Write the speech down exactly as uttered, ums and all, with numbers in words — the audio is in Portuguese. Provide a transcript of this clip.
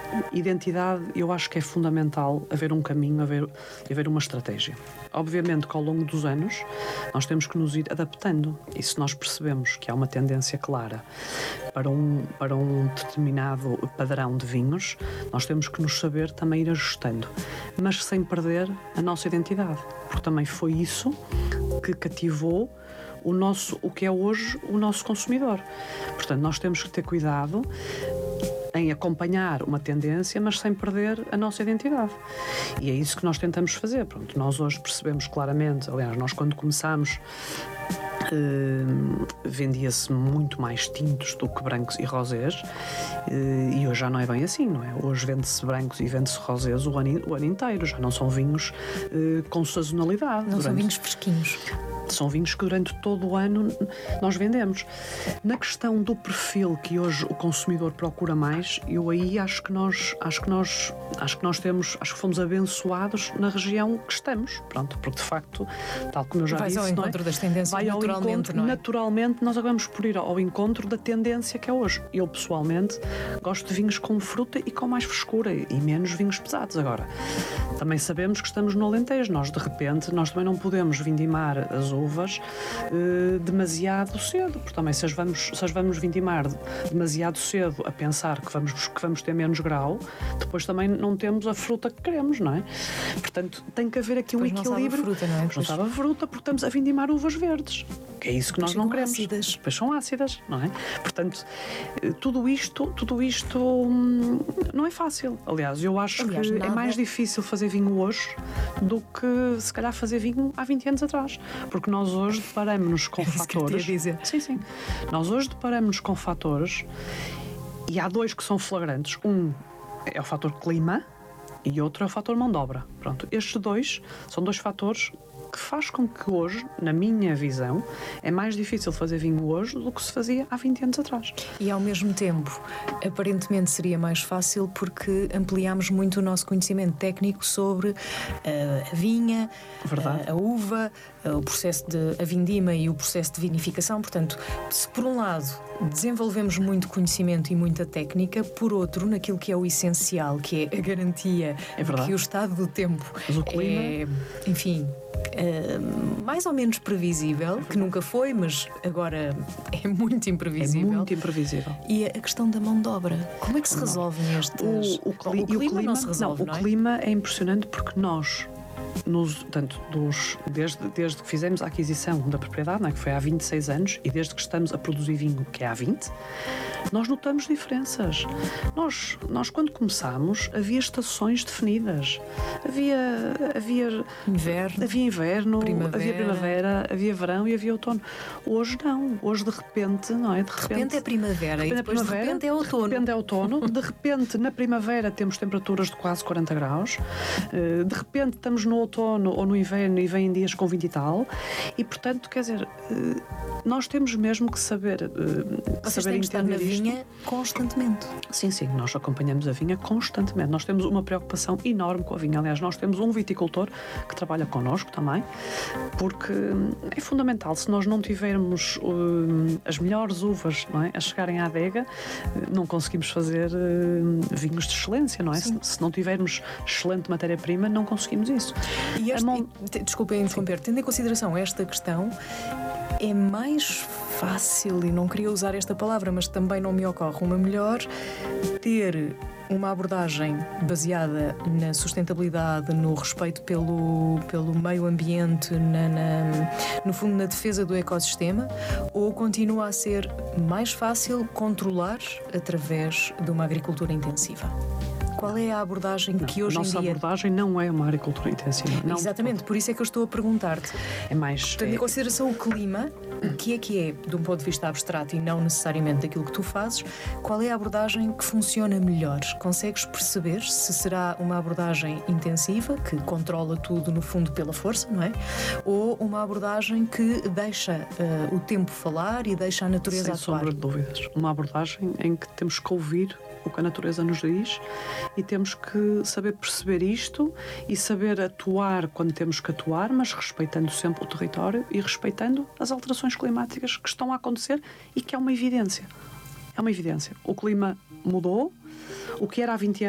identidade, eu acho que é fundamental haver um caminho, haver, haver uma estratégia. Obviamente que ao longo dos anos nós temos que nos ir adaptando, e se nós percebemos que há uma tendência clara para um, para um determinado padrão de vinhos, nós temos que nos saber também ir ajustando, mas sem perder a nossa identidade, porque também foi isso que cativou o, nosso, o que é hoje o nosso consumidor. Portanto, nós temos que ter cuidado em acompanhar uma tendência, mas sem perder a nossa identidade. E é isso que nós tentamos fazer. Pronto, nós hoje percebemos claramente, aliás, nós quando começámos, Uh, vendia-se muito mais tintos do que brancos e rosés, uh, e hoje já não é bem assim, não é? Hoje vende-se brancos e vende-se rosés o ano, o ano inteiro, já não são vinhos uh, com sazonalidade. Não durante... são vinhos fresquinhos. São vinhos que durante todo o ano nós vendemos. Na questão do perfil que hoje o consumidor procura mais, eu aí acho que nós, acho que nós, acho que nós temos, acho que fomos abençoados na região que estamos, pronto, porque de facto, tal como eu já Vais disse, ao encontro não é? das tendências Vai ao naturalmente, encontro, não é? Naturalmente, nós acabamos por ir ao encontro da tendência que é hoje. Eu, pessoalmente, gosto de vinhos com fruta e com mais frescura e menos vinhos pesados. Agora, também sabemos que estamos no Alentejo. Nós, de repente, nós também não podemos vindimar as uvas eh, demasiado cedo, porque também se as vamos, se as vamos vindimar demasiado cedo a pensar que vamos, que vamos ter menos grau, depois também não temos a fruta que queremos, não é? Portanto, tem que haver aqui um depois equilíbrio. Não sabe a fruta, não é? Não sabe a fruta, porque estamos a vindimar uvas verdes. Que é isso que nós não queremos. Ácidas. Depois são ácidas, não é? Portanto, tudo isto, tudo isto hum, não é fácil. Aliás, eu acho Aliás, que nada... é mais difícil fazer vinho hoje do que, se calhar, fazer vinho há vinte anos atrás. Porque nós hoje deparamos-nos com é isso fatores... Que eu te ia dizer. Sim, sim. Nós hoje deparamos-nos com fatores, e há dois que são flagrantes. Um é o fator clima e outro é o fator mão de obra. Pronto, estes dois são dois fatores que faz com que hoje, na minha visão, é mais difícil fazer vinho hoje do que se fazia há vinte anos atrás. E ao mesmo tempo, aparentemente seria mais fácil porque ampliámos muito o nosso conhecimento técnico sobre uh, a vinha, uh, a uva, uh, o processo de a vindima e o processo de vinificação. Portanto, se por um lado desenvolvemos muito conhecimento e muita técnica, por outro, naquilo que é o essencial, que é a garantia é de que o estado do tempo é, enfim... Uh, mais ou menos previsível, que nunca foi, mas agora é muito imprevisível. É muito imprevisível. E a questão da mão de obra, como é que se resolvem estes... O, o, cli- o, clima, o clima não se resolve, não, não é? O clima é impressionante porque nós, nos, tanto dos, desde, desde que fizemos a aquisição da propriedade, não é, que foi há vinte e seis anos, e desde que estamos a produzir vinho, que é há vinte, nós notamos diferenças. Nós, nós quando começámos, havia estações definidas. Havia, havia inverno, havia inverno, primavera. havia primavera, havia verão e havia outono. Hoje não. Hoje de repente, não é? De repente, de repente é primavera de repente e depois é primavera, de repente é outono. De repente é outono. De repente, na primavera, temos temperaturas de quase quarenta graus. De repente, estamos no outono ou no inverno e vêm dias com vinte e tal. E, portanto, quer dizer, nós temos mesmo que saber, Vocês saber têm que estar na isto. vinha constantemente. Sim, sim, nós acompanhamos a vinha constantemente. Nós temos uma preocupação enorme com a vinha. Aliás, nós temos um viticultor que trabalha connosco também, porque é fundamental. Se nós não tivermos uh, as melhores uvas, não é, a chegarem à adega, não conseguimos fazer uh, vinhos de excelência, não é? Se, se não tivermos excelente matéria-prima, não conseguimos isso. E este, mão... e, desculpa interromper, tendo em consideração esta questão, é mais fácil, e não queria usar esta palavra, mas também não me ocorre uma melhor, ter uma abordagem baseada na sustentabilidade, no respeito pelo, pelo meio ambiente, na, na, no fundo na defesa do ecossistema, ou continua a ser mais fácil controlar através de uma agricultura intensiva? Qual é a abordagem não, que hoje em dia... A nossa abordagem não é uma agricultura intensiva. Não, exatamente, por isso é que eu estou a perguntar-te. É mais... Tendo é... em consideração o clima, o que é que é, de um ponto de vista abstrato e não necessariamente daquilo que tu fazes, qual é a abordagem que funciona melhor? Consegues perceber se será uma abordagem intensiva, que controla tudo no fundo pela força, não é? Ou uma abordagem que deixa uh, o tempo falar e deixa a natureza Sem atuar? Sem sombra de dúvidas. Uma abordagem em que temos que ouvir o que a natureza nos diz e temos que saber perceber isto e saber atuar quando temos que atuar, mas respeitando sempre o território e respeitando as alterações climáticas que estão a acontecer e que é uma evidência. É uma evidência. O clima mudou. O que era há vinte anos